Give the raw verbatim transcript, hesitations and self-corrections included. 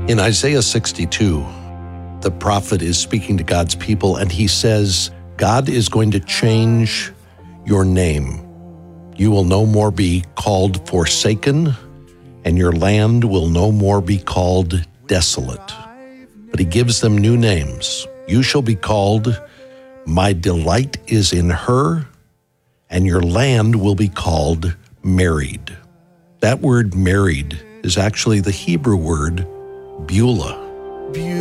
In Isaiah sixty-two, the prophet is speaking to God's people, and he says, God is going to change your name. You will no more be called forsaken, and your land will no more be called desolate. But he gives them new names. You shall be called, My delight is in her, and your land will be called married. That word married is actually the Hebrew word Beulah.